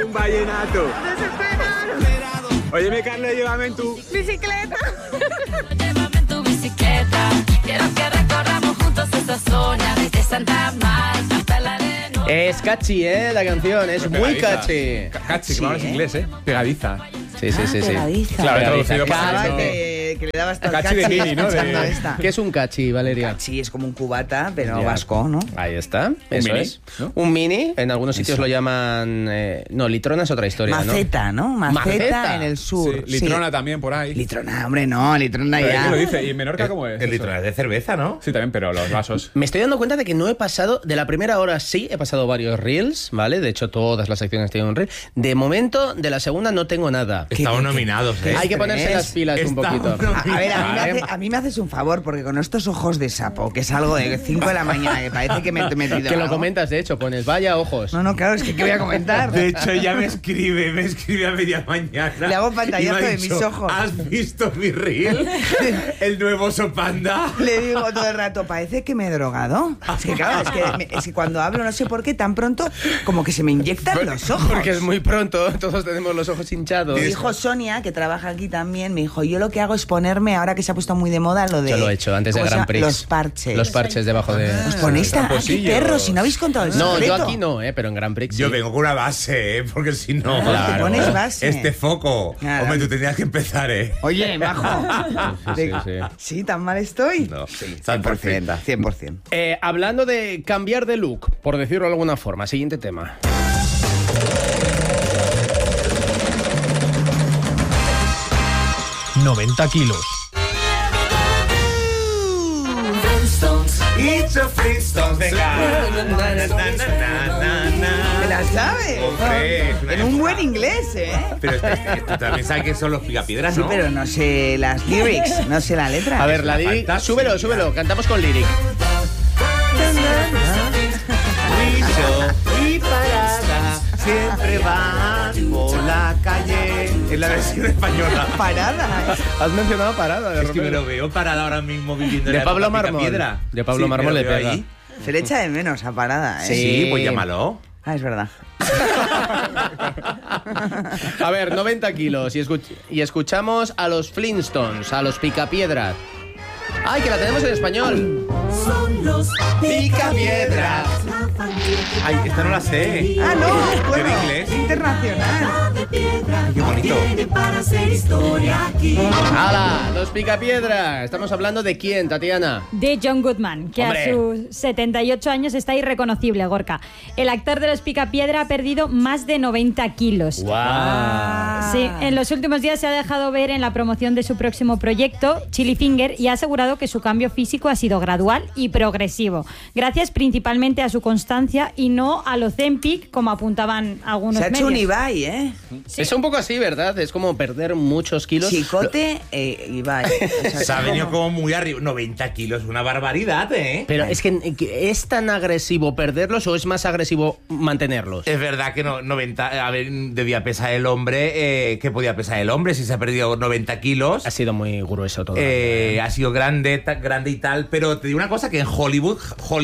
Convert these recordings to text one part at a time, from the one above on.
Un vallenato. Desesperado. Óyeme, Carlos, llévame en tu bicicleta. Llévame en tu bicicleta. Quiero que recorramos juntos esta zona desde Santa Marta hasta la arena. Es catchy, la canción, es muy catchy. Catchy, que hablas inglés, Pegadiza. Sí. Pegadiza. Claro, he traducido Cada para que le dabas todo el Catchy de Mini, ¿no? escuchando esta. ¿Qué es un catchy, Valeria? Sí, es como un cubata, pero Ya. vasco, ¿no? Ahí está, eso mini, es. ¿no? Un mini, en algunos sitios lo llaman... no, litrona es otra historia, Maceta, ¿no? Maceta Maceta. en el sur. Sí, Litrona también por ahí. Litrona, hombre, no, Litrona Pero ya. ¿quién lo dice? ¿Y en Menorca cómo es? El litro es de cerveza, ¿no? Sí, también, pero los vasos. Me estoy dando cuenta de que no he pasado, de la primera hora sí, he pasado varios reels, ¿vale? De hecho, todas las secciones tienen un reel. De momento, de la segunda no tengo nada. Estamos nominados, Hay que ponerse las pilas un poquito. A ver, a mí me haces un favor, porque con estos ojos de sapo, que es algo de 5 de la mañana, que parece que me he metido Que lo algo. comentas, de hecho, pones vaya ojos. No, claro, es que ¿qué voy a comentar? De hecho, ella me escribe a media mañana. Le hago pantallazo y me ha de dicho, mis ojos. ¿Has visto mi reel? El nuevo oso panda. Le digo todo el rato, parece que me he drogado. Es que claro, es que cuando hablo no sé por qué tan pronto como que se me inyectan los ojos. Porque es muy pronto, todos tenemos los ojos hinchados. Mi hijo Sonia, que trabaja aquí también, me dijo, yo lo que hago es ponerme, ahora que se ha puesto muy de moda, lo de... Yo lo he hecho antes de ¿cómo se Grand llama? Prix. Los parches. Los parches debajo de... Os ponéis tan... ¡Ah, qué tramposillos. perros! Si no habéis contado el No, secreto. yo aquí no, pero en Grand Prix sí. Yo vengo con una base, porque si no... Te pones base. Este foco. Claro. Hombre, tú tenías que empezar, Oye, majo. Sí. Sí, ¿tan mal estoy? No, Sí, tan perfecta. 100%. Hablando de cambiar de look, por decirlo de alguna forma, siguiente tema. ...90 kilos. It's a Flintstones, venga. ¿Me la sabes? Hombre, es una En un época. buen inglés, ¿eh? Pero tú también sabes que son los picapiedras, Sí, ¿no? pero no sé las lyrics, no sé la letra. A ver, la una lyric... fantástica. Súbelo, cantamos con lyric. Y parada, siempre van por la calle. En la versión española. Parada. Has mencionado Parada, de Es que me repente. lo veo parada ahora mismo viviendo en De la Pablo época Mármol. Picapiedra. De Pablo Sí, Mármol me le lo veo pega. ahí. Se le echa de menos a Parada, ¿eh? Sí, pues llámalo. Ah, es verdad. A ver, 90 kilos y escuchamos a los Flintstones, a los Picapiedras. ¡Ay, que la tenemos en español! Son los Picapiedras. Ay, esta no la sé. Ah, no, ¿Qué bueno, de inglés? internacional. de piedra. Qué bonito. Vienen para hacer historia aquí. ¡Hala! Los Picapiedras. Estamos hablando de quién, Tatiana. De John Goodman, que Hombre. a sus 78 años está irreconocible, Gorka. El actor de Los Picapiedra ha perdido más de 90 kilos. ¡Guau! Sí, en los últimos días se ha dejado ver en la promoción de su próximo proyecto, Chili Finger, y ha asegurado que su cambio físico ha sido gradual y progresivo, gracias principalmente a su constancia y no al Ozempic, como apuntaban algunos Se ha hecho un medios. Ibai, ¿eh? Es un poco así, ¿verdad? Es como perder muchos kilos. Chicote Ibai. O sea, Se ha venido como muy arriba. 90 kilos, una barbaridad, ¿eh? Pero es que ¿es tan agresivo perderlos o es más agresivo mantenerlos? Es verdad que 90... A ver, debía pesar el hombre. ¿Qué podía pesar el hombre si se ha perdido 90 kilos? Ha sido muy grueso todo. Ha sido grande y tal, pero te digo una cosa, que en Hollywood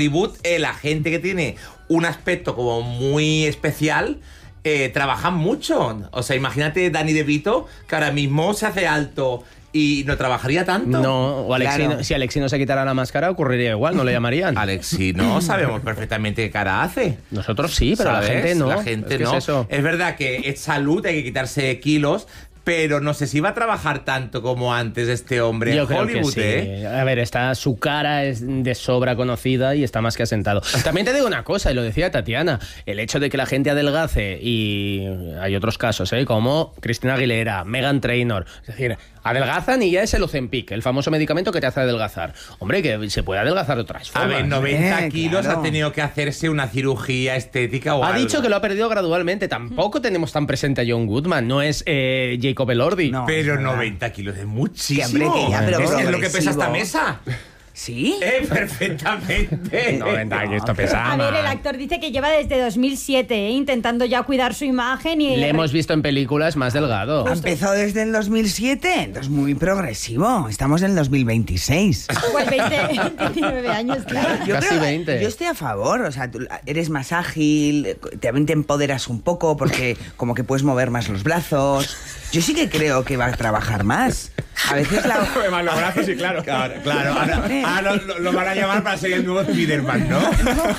la gente que tiene un aspecto como muy especial trabajan mucho. O sea, imagínate Danny DeVito, que ahora mismo se hace alto y no trabajaría tanto. No, o Alexino, Claro. si Alexino se quitara la máscara ocurriría igual, no le llamarían. Alexi, no sabemos perfectamente qué cara hace. Nosotros sí, pero ¿Sabes? la gente no. La gente ¿Qué no. es eso? Es verdad que es salud, hay que quitarse kilos, pero no sé si va a trabajar tanto como antes este hombre Yo en creo Hollywood, que sí. A ver, su cara es de sobra conocida y está más que asentado. También te digo una cosa, y lo decía Tatiana, el hecho de que la gente adelgace, y hay otros casos, como Cristina Aguilera, Meghan Trainor, es decir, adelgazan y ya es el Ozempic, el famoso medicamento que te hace adelgazar. Hombre, que se puede adelgazar de otras A formas. ver, 90 kilos claro. ha tenido que hacerse una cirugía estética o Ha algo. dicho que lo ha perdido gradualmente. Tampoco tenemos tan presente a John Goodman. No es Jacob Elordi. No. Pero es verdad. 90 kilos es muchísimo. Que, hombre, que ya, pero es lo que pesa progresivo. esta mesa. ¿Sí? Perfectamente. 90 años, esto pesa. A ver, el actor dice que lleva desde 2007 intentando ya cuidar su imagen y... Le hemos visto en películas más delgado. ¿Ha empezado desde el 2007? Entonces muy progresivo. Estamos en el 2026. Pues 19 años, claro. Casi 20. Yo estoy a favor, o sea, tú eres más ágil, también te empoderas un poco porque como que puedes mover más los brazos. Yo sí que creo que va a trabajar más. A veces la... Más los brazos, sí, claro. Claro, ahora lo van a llamar para ser el nuevo Spiderman, ¿no?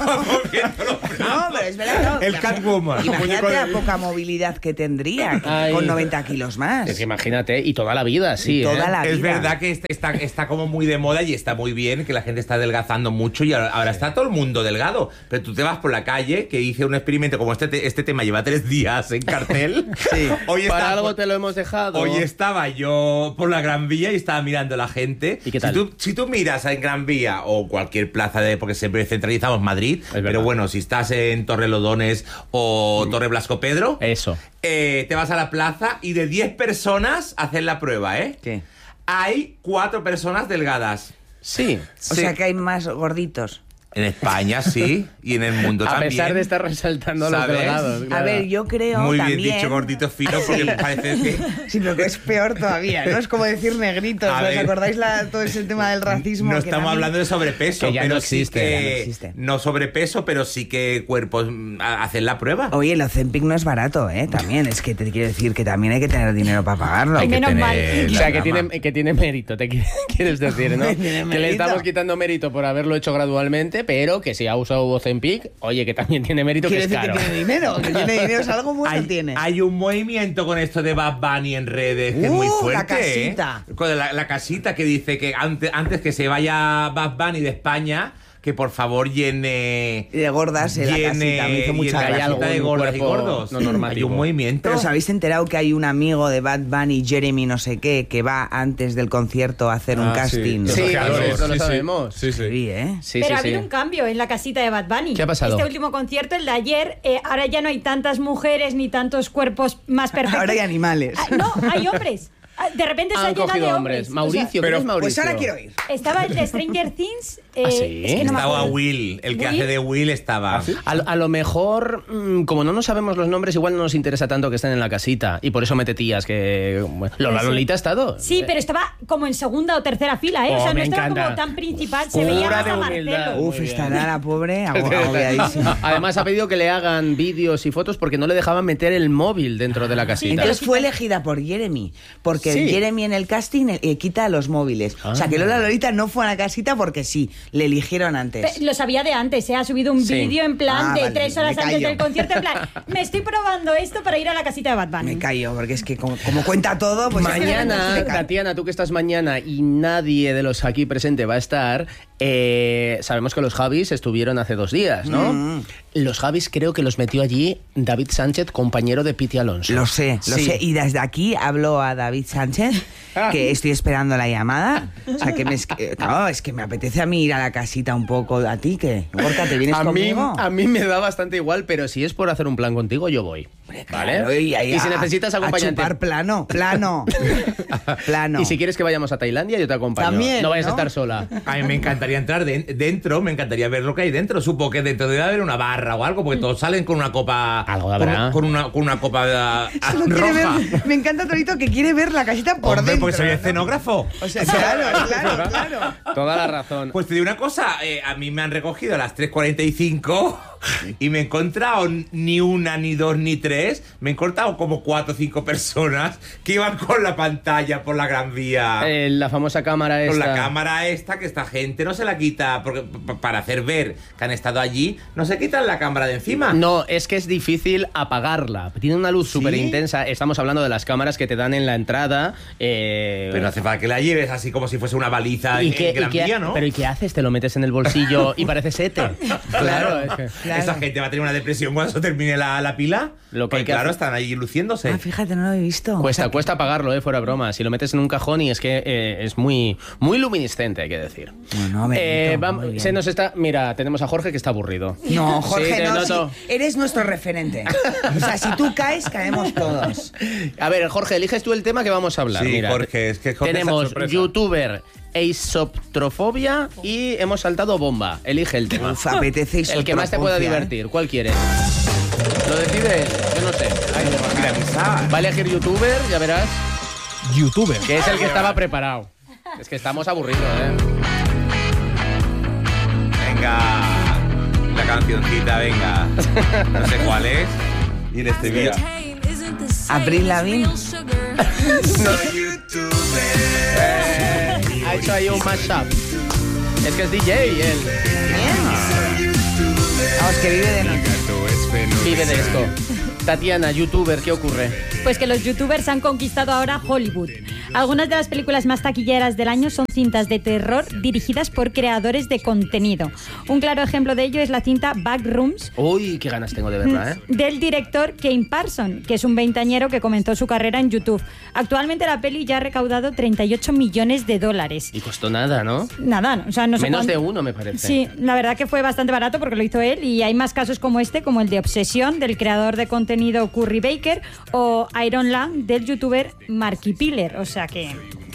No, pero es verdad, no. El Catwoman. Imagínate la poca movilidad que tendría Ay. con 90 kilos más. Es que imagínate, y toda la vida, sí. Y toda la vida. Es verdad que está como muy de moda y está muy bien, que la gente está adelgazando mucho y ahora está todo el mundo delgado. Pero tú te vas por la calle, que hice un experimento como este tema lleva 3 días en cartel. Sí. Para algo te lo hemos dejado. Hoy estaba yo por la Gran Vía y estaba mirando a la gente. ¿Y qué tal? Si tú miras en Gran Vía o cualquier plaza porque siempre centralizamos Madrid, pero bueno, si estás en Torrelodones o Torre Blasco Pedro, Eso. te vas a la plaza y de 10 personas hacen la prueba, ¿eh? ¿Qué? Hay 4 personas delgadas. Sí. O sea que hay más gorditos. En España sí, y en el mundo A también. pesar de estar resaltando a los ¿Sabes? delgados. A claro. ver, yo creo Muy también... bien dicho, gordito fino, porque me parece que... Sí, pero que es peor todavía, ¿no? Es como decir negritos. A ¿Os ver. acordáis todo ese tema del racismo? No que estamos también- hablando de sobrepeso, Que ya pero no sí existe, que... ya no existe. No sobrepeso, pero sí que cuerpos hacen la prueba. Oye, el Ozempic no es barato, ¿eh? También, es que te quiero decir que también hay que tener dinero para pagarlo. Ay, menos mal. O sea, que tiene mérito, te quieres decir, ¿no? Tiene Que le mérito. estamos quitando mérito por haberlo hecho gradualmente, pero que si ha usado Ozempic, oye, que también tiene mérito, que Quiere es decir caro. que tiene dinero, que tiene dinero, es algo bueno tiene. Hay un movimiento con esto de Bad Bunny en redes que es muy fuerte. la casita. ¿eh? Con la casita que dice que antes que se vaya Bad Bunny de España, que por favor llene... De gordas en la casita, me hizo mucha llene la gracia. casita de algún gordas y cuerpo gordos. no normativo. Hay un movimiento. Pero os habéis enterado que hay un amigo de Bad Bunny, Jeremy no sé qué, que va antes del concierto a hacer un casting. Sí, Sociadores, eso lo sí, sí. sabemos. Sí, sí. Sí, ¿eh? Sí, Pero sí, ha sí. habido un cambio en la casita de Bad Bunny. ¿Qué ha pasado? Este último concierto, el de ayer, ahora ya no hay tantas mujeres ni tantos cuerpos más perfectos. Ahora hay animales. Ah, no, hay hombres. De repente se ha Han llenado cogido de hombres. hombres. Mauricio, pero- ¿quién es Mauricio? Pues ahora quiero ir. Estaba el de Stranger Things. ¿Ah, sí? Es que no me Estaba acuerdo. Will, el que Will. hace de Will estaba. A lo mejor, como no nos sabemos los nombres, igual no nos interesa tanto que estén en la casita. Y por eso mete tías que... Bueno, Lola Eso. Lolita ha estado. Sí, pero estaba como en segunda o tercera fila, ¿eh? Oh, o sea, no me estaba encanta. como tan principal. Se Pura veía más de a humildad. Marcelo. Uf, Muy bien. estará la pobre agobiadísima. Además ha pedido que le hagan vídeos y fotos porque no le dejaban meter el móvil dentro de la casita. Entonces fue elegida por Jeremy, porque Sí. Jeremy en el casting quita los móviles. O sea, que Lola Lolita no fue a la casita porque sí, le eligieron antes. Lo sabía de antes, se ha subido un Sí. vídeo en plan Ah, de vale, 3 horas me antes callo. del concierto, en plan, me estoy probando esto para ir a la casita de Bad Bunny. Me callo, porque es que como cuenta todo, pues... Mañana, me callo. Tatiana, tú que estás mañana y nadie de los aquí presente va a estar, sabemos que los Javis estuvieron hace 2 días, ¿no? Los Javis creo que los metió allí David Sánchez, compañero de Piti Alonso. Lo sé. Sí. Y desde aquí hablo a David Sánchez, que estoy esperando la llamada. O sea, que claro, es que me apetece a mí ir a la casita un poco. ¿A ti qué? Gorka, ¿te vienes A conmigo? mí me da bastante igual, pero si es por hacer un plan contigo, yo voy. ¿Vale? Claro, y si necesitas acompañante. A chupar plano. Plano. Y si quieres que vayamos a Tailandia, yo te acompaño. También, no vayas a ¿no? estar sola. A mí me encantaría entrar dentro, me encantaría ver lo que hay dentro. Supongo que dentro debe haber una barra o algo, porque todos salen con una copa. Algo habrá. Con una copa Solo quiere roja. ver- me encanta, Torito, que quiere ver la casita por Hombre, dentro. porque soy ¿no? escenógrafo. O sea, claro. Toda la razón. Pues te digo una cosa, a mí me han recogido a las 3:45 y me he encontrado ni una, ni dos, ni tres. Me he encontrado como 4 o 5 personas que iban con la pantalla por la Gran Vía. La famosa cámara esta. Con la cámara esta, que esta gente no se la quita, porque para hacer ver que han estado allí, no se quitan la cámara de encima. No, es que es difícil apagarla. Tiene una luz súper intensa. Estamos hablando de las cámaras que te dan en la entrada. Pero no hace falta que la lleves así como si fuese una baliza ¿Y en qué, Gran Vía, ¿no? ¿Pero y qué haces? ¿Te lo metes en el bolsillo y pareces Ete? Claro, es que... Claro. Esa gente va a tener una depresión cuando se termine la pila. Lo que hay Porque, que claro, hacer- están ahí luciéndose. Ah, fíjate, no lo he visto. Cuesta apagarlo, fuera broma. Si lo metes en un cajón y es que es muy luminiscente, hay que decir. Bueno, Benito, muy bien. Se nos está... Mira, tenemos a Jorge que está aburrido. No, Sí, Jorge, te no, noto. sí, eres nuestro referente. O sea, si tú caes, caemos todos. A ver, Jorge, eliges tú el tema que vamos a hablar. Sí, Mira, Jorge, es que Jorge está tenemos sorpresa. youtuber, eisoptrofobia y hemos saltado bomba. Elige el tema. Uf, apetece El que más te pueda divertir. ¿Cuál quieres? Lo decide él. Yo no sé. Va a elegir youtuber, ya verás. YouTuber. Que es el que estaba preparado. Es que estamos aburridos, Venga, la cancioncita, venga. No sé cuál es. Y el estribillo. Avril Lavigne. Ha hecho ahí un mashup. Es que es DJ él. Vamos, que vive de noche. Vive de esto. Tatiana, youtuber, ¿qué ocurre? Pues que los youtubers han conquistado ahora Hollywood. Algunas de las películas más taquilleras del año son cintas de terror dirigidas por creadores de contenido. Un claro ejemplo de ello es la cinta Backrooms. Uy, qué ganas tengo de verla, Del director Kane Parson, que es un veinteañero que comenzó su carrera en YouTube. Actualmente la peli ya ha recaudado $38 millones. Y costó nada, ¿no? Nada, o sea, no sé Menos cuánto. de uno, me parece. Sí, la verdad que fue bastante barato porque lo hizo él y hay más casos como este, como el de Obsesión del creador de contenido Curry Baker o Iron Lang del youtuber Marky Piller, o sea que...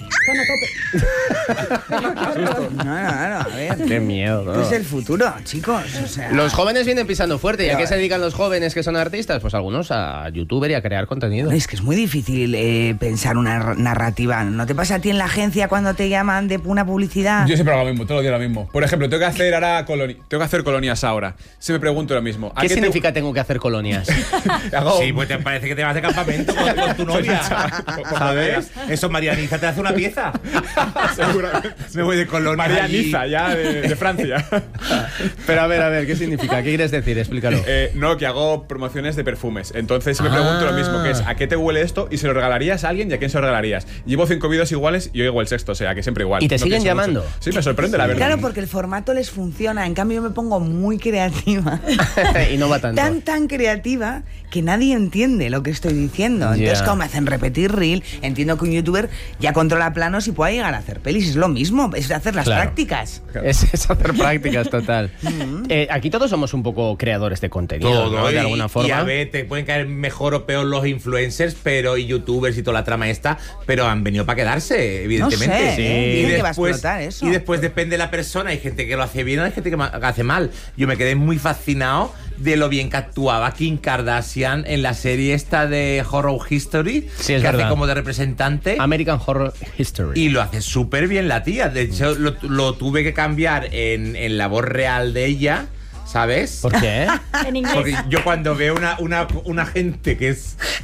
No, a ver. Qué miedo. Este es el futuro, chicos. O sea, Los jóvenes vienen pisando fuerte. ¿Y a Pero, qué se dedican los jóvenes que son artistas? Pues algunos a youtuber y a crear contenido. es que es muy difícil pensar una narrativa. ¿No te pasa a ti en la agencia cuando te llaman de una publicidad? Yo siempre hago lo mismo, todos los días lo mismo. Por ejemplo, tengo que hacer colonias ahora. Se me pregunto lo mismo. ¿Qué significa tengo que hacer colonias? Hago- Sí, pues te parece que te vas de campamento con tu novia. ¿Sabes? Eso, Marianiza te hace una pieza. Seguramente. Me voy de colonia. María allí. Niza, ya de Francia. Pero a ver, ¿qué significa? ¿Qué quieres decir? Explícalo. No, que hago promociones de perfumes. Entonces me pregunto lo mismo, que es ¿a qué te huele esto? Y se lo regalarías a alguien y a quién se lo regalarías. Llevo 5 vídeos iguales y oigo el sexto, o sea, que siempre igual. ¿Y te siguen pienso llamando? mucho. Sí, me sorprende, la verdad. Claro, porque el formato les funciona. En cambio, yo me pongo muy creativa. Y no va tanto. Tan creativa que nadie entiende lo que estoy diciendo. Entonces, Ya. como me hacen repetir reel, entiendo que un youtuber ya controla planos y puede llegar a hacer pelis. Es lo mismo, es hacer las Claro. prácticas. Es hacer prácticas, total. Aquí todos somos un poco creadores de contenido, Todo, ¿no? De y- alguna forma. Y a ver, te pueden caer mejor o peor los influencers, pero y youtubers y toda la trama esta, pero han venido para quedarse, evidentemente. No sé, dicen Y que va a explotar eso. Y después depende de la persona. Hay gente que lo hace bien, hay gente que hace mal. Yo me quedé muy fascinado de lo bien que actuaba Kim Kardashian en la serie esta de Horror History, Sí, es que verdad. hace como de representante. American Horror History. Y lo hace súper bien la tía. De hecho, lo tuve que cambiar en la voz real de ella, ¿sabes? ¿Por qué? En inglés. Porque yo cuando veo una gente que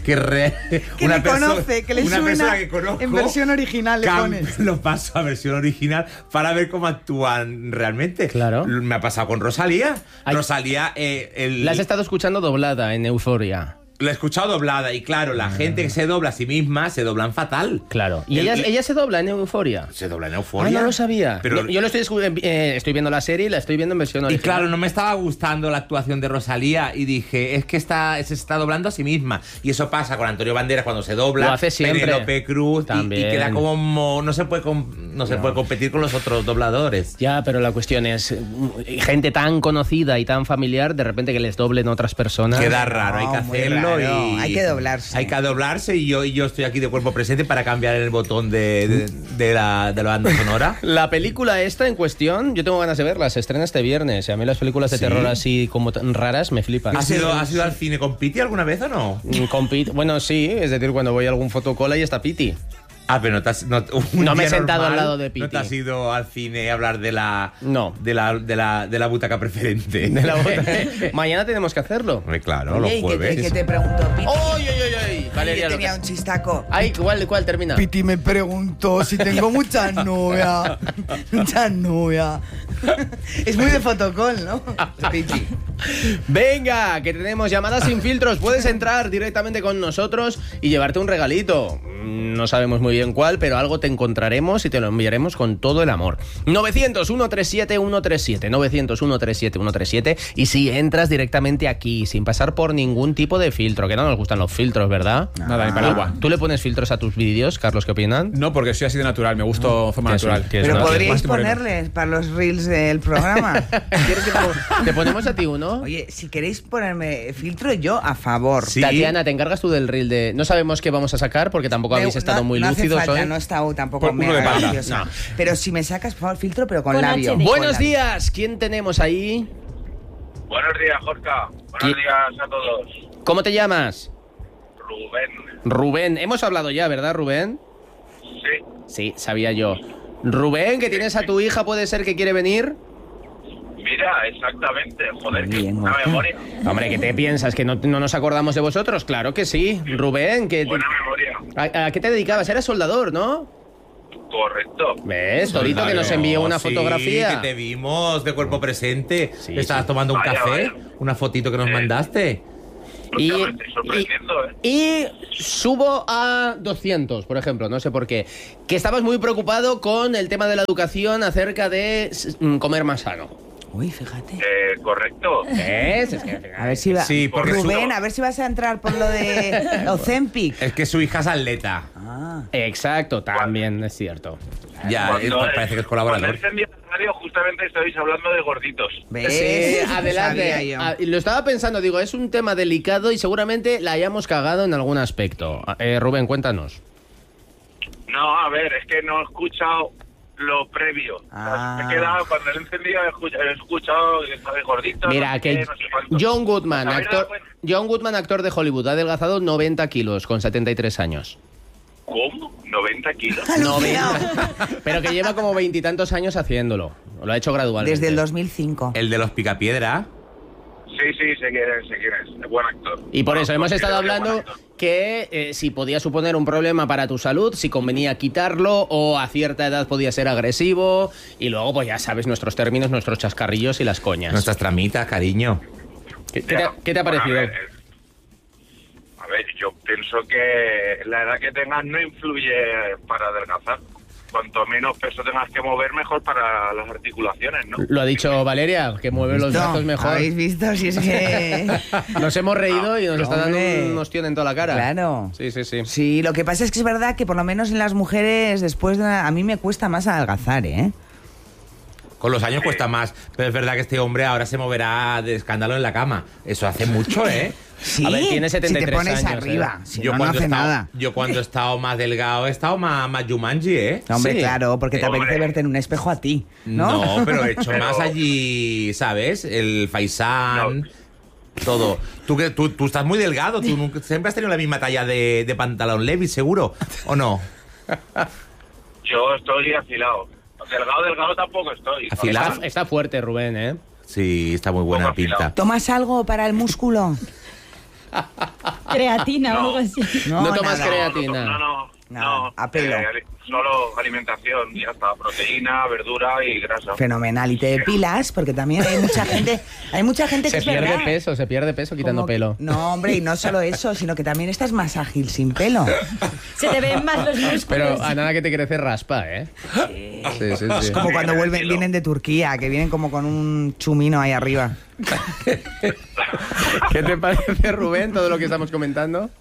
Que una le conoce, que le una suena persona que conozco, en versión original le pones. lo paso a versión original para ver cómo actúan realmente. Claro. Me ha pasado con Rosalía. Ay. Rosalía, La has estado escuchando doblada en Euphoria. la he escuchado doblada y claro, la gente que se dobla a sí misma se doblan fatal. Claro. ¿Y El- ella se dobla en Euphoria? Se dobla en Euforia. Ah, no lo sabía. Pero Yo lo estoy viendo la serie y la estoy viendo en versión y original. claro, no me estaba gustando la actuación de Rosalía y dije, es que se está doblando a sí misma. Y eso pasa con Antonio Banderas cuando se dobla. Lo hace siempre. Penélope Cruz También. y queda como no se puede puede competir con los otros dobladores. Ya, pero la cuestión es, gente tan conocida y tan familiar, de repente que les doblen otras personas. Queda raro, hay que muy hacerlo raro. y Hay que doblarse. Hay que doblarse y yo estoy aquí de cuerpo presente para cambiar el botón de la banda sonora. La película esta en cuestión, yo tengo ganas de verla, se estrena este viernes. Y a mí las películas de Sí. terror así como tan raras me flipan. ¿Has ido al cine con Piti alguna vez o no? Bueno, sí, es decir, cuando voy a algún fotocola y está Piti. Ah, pero No me he sentado al lado de Piti. ¿No te has ido al cine a hablar de la No. de la butaca preferente? De la bota. Mañana tenemos que hacerlo. Hombre, claro, Oye, los ¿y jueves. qué te preguntó Piti? ¡Ay, ay, ay! Valeria, Yo lo que... tenía un chistaco. Ay, ¿cuál termina? Piti me preguntó si tengo muchas novias. Muchas novias. Es muy de fotocall, ¿no? Piti. Venga, que tenemos llamadas sin filtros. Puedes entrar directamente con nosotros y llevarte un regalito. No sabemos muy bien cuál, pero algo te encontraremos y te lo enviaremos con todo el amor. 900-137-137. 900-137-137. Y si entras directamente aquí, sin pasar por ningún tipo de filtro, que no nos gustan los filtros, ¿verdad? Nada. Nada, ni para el agua. ¿Tú le pones filtros a tus vídeos, Carlos? ¿Qué opinan? No, porque soy así de natural, me gusto forma natural. Pero Más podríais moreno. ponerles para los reels del programa. ¿Quieres que te ponemos a ti uno? Oye, si queréis ponerme filtro, yo a favor. Sí. Tatiana, te encargas tú del reel de... No sabemos qué vamos a sacar porque tampoco habéis estado muy no lúcidos hace falta, hoy. no he estado tampoco Por uno mega de panda. graciosa. No. Pero si me sacas, por favor, filtro, pero con Con labio. HD. Con Buenos labio. días, ¿quién tenemos ahí? Buenos días, Jorka. Buenos ¿Qui- días a todos. ¿Cómo te llamas? Rubén. Rubén. Hemos hablado ya, ¿verdad, Rubén? Sí. Sí, sabía yo. Rubén, que tienes a tu hija, ¿puede ser que quiere venir? Mira, exactamente. Joder, Muy bien, una Gorka. memoria. Hombre, ¿qué te piensas? ¿Que no nos acordamos de vosotros? Claro que sí. Rubén, que Buena memoria. ¿a qué te dedicabas? Eras soldador, ¿no? Correcto. ¿Ves? Torito, que nos envió una Sí, fotografía. que te vimos de cuerpo presente. Sí, Estabas sí. tomando un Vaya, café, vaya. una fotito que nos mandaste. Y, Hostia, me estoy sorprendiendo, ¿eh? y subo a 200, por ejemplo, no sé por qué. Que estabas muy preocupado con el tema de la educación acerca de comer más sano. Uy, fíjate. Correcto. ¿Ves? Es que A ver si va. Sí, porque Rubén, a ver si vas a entrar por lo de Ozempic. Es que su hija es atleta. Ah. Exacto, también es cierto. Ya, parece que es Cuando colaborador. encendí la radio, justamente estabais hablando de gorditos. ¿Ves? Sí, Sabía adelante. yo. Lo estaba pensando, digo, es un tema delicado y seguramente la hayamos cagado en algún aspecto. Rubén, cuéntanos. No, a ver, es que no he escuchado lo previo. Ah. Me he quedado, cuando lo he encendido, he escuchado que estaba de gordito. Mira, no sé que qué, no sé cuánto. John Goodman, A ver, actor, bueno, John Goodman, actor de Hollywood, ha adelgazado 90 kilos con 73 años. ¿Cómo? ¿90 kilos? 90. Pero que lleva como veintitantos años haciéndolo. Lo ha hecho gradualmente. Desde el 2005. El de los picapiedra. Sí, sé quién es. Es buen actor. Y por eso hemos Considero estado que es hablando buen actor. que si podía suponer un problema para tu salud, si convenía quitarlo o a cierta edad podía ser agresivo. Y luego, pues ya sabes nuestros términos, nuestros chascarrillos y las coñas. Nuestras tramitas, cariño. ¿Qué te ha parecido? Bueno, a ver, yo pienso que la edad que tengas no influye para adelgazar. Cuanto menos peso tengas que mover, mejor para las articulaciones, ¿no? Lo ha dicho Valeria, que mueve los brazos mejor. ¿Habéis visto? Si es que... Nos hemos reído y nos está dando Hombre. un ostión en toda la cara. Claro. Sí. Sí, lo que pasa es que es verdad que por lo menos en las mujeres después de a mí me cuesta más adelgazar, ¿eh? Con los años cuesta más, pero es verdad que este hombre ahora se moverá de escándalo en la cama. Eso hace mucho, ¿eh? Sí, A ver, tiene si 73 te pones años, arriba, si yo no, no cuando hace he estado, nada. yo cuando he estado más delgado he estado más Jumanji, ¿eh? Hombre, Sí. claro, porque te Hombre. apetece verte en un espejo a ti, ¿no? No, pero he hecho Pero- más allí, ¿sabes? El faisán, todo. Tú estás muy delgado, tú siempre has tenido la misma talla de pantalón Levi's, seguro, ¿o no? Yo estoy afilado. Delgado tampoco estoy. Afilado. Está fuerte, Rubén, ¿eh? Sí, está muy buena Poco pinta. afilado. ¿Tomas algo para el músculo? Creatina o No. algo así. No tomas nada. creatina. No, a pelo. Solo alimentación, ya está. Proteína, verdura y grasa. Fenomenal. Y te depilas, porque también hay mucha gente que Se es pierde verdad. peso, quitando Como que- pelo. No, hombre, y no solo eso, sino que también estás más ágil sin pelo. Se te ven más los músculos. Pero a nada que te crece raspa, ¿eh? Sí. Es como cuando vienen de Turquía, que vienen como con un chumino ahí arriba. ¿Qué te parece, Rubén, todo lo que estamos comentando?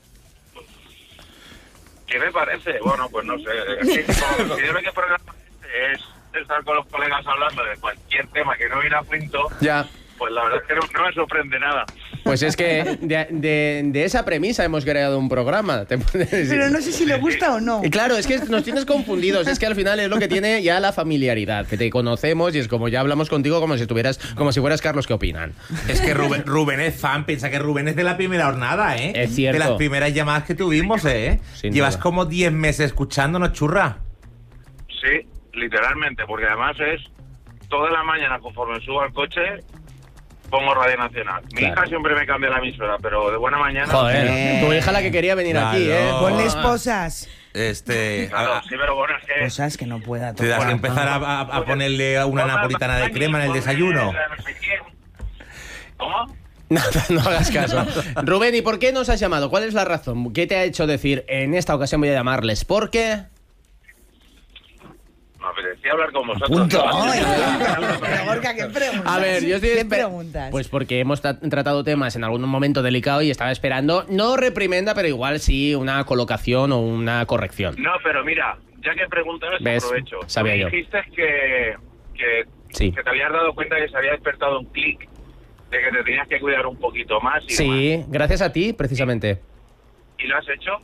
¿Qué me parece? Bueno, pues no sé. Es que como considero que el programa es estar con los colegas hablando de cualquier tema que no viene a cuento, Ya. pues la verdad es que no me sorprende nada. Pues es que de esa premisa hemos creado un programa. Te puedes decir. Pero no sé si le gusta o no. Y claro, es que nos tienes confundidos. Es que al final es lo que tiene ya la familiaridad, que te conocemos y es como ya hablamos contigo como si fueras Carlos, ¿qué opinan? Es que Rubén es fan, piensa que Rubén es de la primera jornada, ¿eh? Es cierto. De las primeras llamadas que tuvimos, ¿eh? Sin Llevas duda. como 10 meses escuchándonos, churra. Sí, literalmente, porque además es toda la mañana conforme subo al coche, pongo Radio Nacional. Mi Claro. hija siempre me cambia la emisora, pero de buena mañana... Joder, tu hija la que quería venir Claro. aquí, ¿eh? Ponle esposas. Claro, sí, pero bueno, es que... Cosas que no pueda Te das que tocar. empezar a ponerle una napolitana de crema en el desayuno. ¿Cómo? No hagas caso. Rubén, ¿y por qué nos has llamado? ¿Cuál es la razón? ¿Qué te ha hecho decir en esta ocasión voy a llamarles? ¿Por qué? Me apetecía hablar con vosotros. Punto. ¿no? Pero Gorka, ¿qué preguntas? A ver, yo estoy ¿Qué preguntas? Pues porque hemos tratado temas en algún momento delicado y estaba esperando, no reprimenda, pero igual sí una colocación o una corrección. No, pero mira, ya que preguntas, ¿Ves? aprovecho. Sabía Tú yo. dijiste que Sí. te habías dado cuenta que se había despertado un clic de que te tenías que cuidar un poquito más y demás. Sí, gracias a ti, precisamente. ¿Y lo has hecho?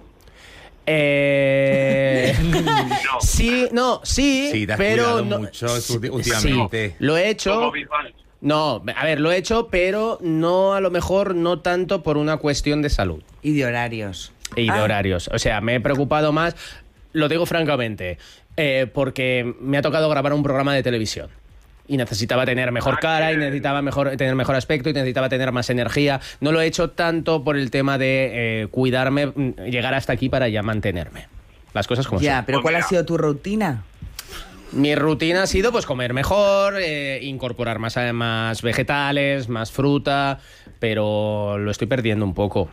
No. Sí, no, sí, Sí, te has pero cuidado no, mucho últimamente. Sí, lo he hecho. Como Bisbal. No, a ver, lo he hecho, pero no, a lo mejor no tanto por una cuestión de salud Y de horarios. y de horarios. O sea, me he preocupado más, lo digo francamente, porque me ha tocado grabar un programa de televisión. Y necesitaba tener mejor cara, y necesitaba tener mejor aspecto, y necesitaba tener más energía. No lo he hecho tanto por el tema de cuidarme, llegar hasta aquí para ya mantenerme. Las cosas como Ya, son. pero Pues ¿cuál ha mira. sido tu rutina? Mi rutina ha sido pues comer mejor, incorporar más vegetales, más fruta, pero lo estoy perdiendo un poco.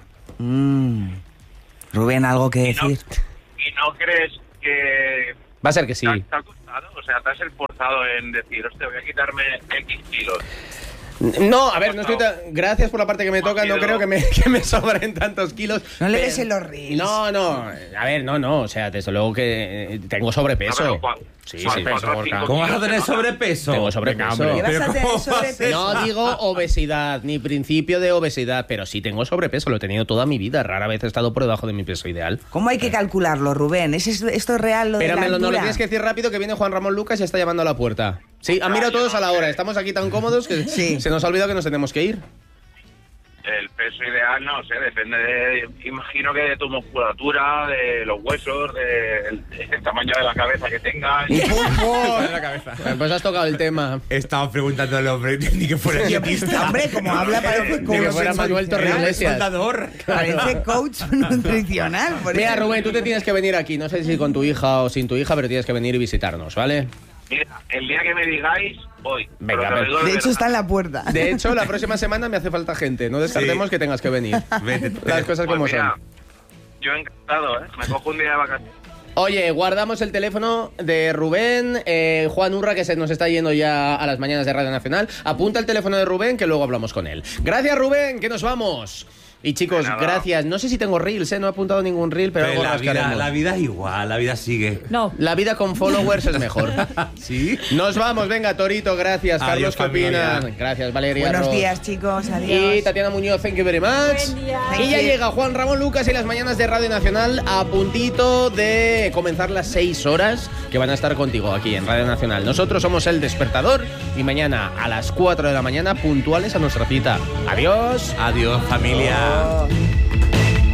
Rubén, ¿algo que ¿Y no, decir? ¿Y no crees que Va a ser que sí. te ha costado? O sea, te has esforzado en decir, hostia, voy a quitarme X kilos. No, a ver, no estoy gracias por la parte que me toca, no creo que me sobren tantos kilos. No le pero- des en los reels. No, a ver, no, o sea, desde luego que tengo sobrepeso. No, pero Sí, Juan, sí, cuatro o Gorka. cinco ¿Cómo vas a kilos tener se nota. sobrepeso? Tengo sobrepeso. Venga, ¿Qué hombre, vas a tener ¿cómo va a sobrepeso? ser? No digo obesidad, ni principio de obesidad, pero sí tengo sobrepeso, lo he tenido toda mi vida. Rara vez he estado por debajo de mi peso ideal. ¿Cómo hay que calcularlo, Rubén? ¿Esto es real lo de Pero la no lo altura? tienes que decir rápido, que viene Juan Ramón Lucas y está llamando a la puerta. Sí, han mirado todos a la hora. Estamos aquí tan cómodos que Sí. se nos ha olvidado que nos tenemos que ir. El peso ideal, no sé, depende imagino que de tu musculatura, de los huesos, del tamaño de la cabeza que tengas. Pues has tocado el tema. Estamos preguntando al hombre ni que fuera dietista. Hombre, como habla parece Ni que fuera Manuel Torreiglesias. Soldador. Parece coach nutricional. por Mira, eso. Rubén, tú te tienes que venir aquí. No sé si con tu hija o sin tu hija, pero tienes que venir y visitarnos, ¿vale? Mira, el día que me digáis, voy. Venga, Pero te lo pero- digo De hecho, verdad. está en la puerta. De hecho, la próxima semana me hace falta gente. No descartemos que tengas que venir. Vete, Las cosas Pues como mira, son. yo encantado, ¿eh? Me cojo un día de vacaciones. Oye, guardamos el teléfono de Rubén, Juan Urra, que se nos está yendo ya a las mañanas de Radio Nacional. Apunta el teléfono de Rubén, que luego hablamos con él. Gracias, Rubén, que nos vamos. Y chicos, De nada. gracias. No sé si tengo reels, no he apuntado ningún reel, pero algo la rascaremos. vida es igual, la vida sigue. No. La vida con followers es mejor. ¿Sí? Nos vamos, venga, Torito, gracias. Adiós, Carlos, ¿qué familia. opinan? Gracias, Valeria. Buenos Ros. días, chicos. Adiós. Y Tatiana Muñoz, thank you very much. Buen día. Y ya Thank you. llega Juan Ramón Lucas y las mañanas de Radio Nacional a puntito de comenzar las 6 horas que van a estar contigo aquí en Radio Nacional. Nosotros somos El Despertador y mañana a las 4 de la mañana puntuales a nuestra cita. Adiós. Adiós, familia. Oh.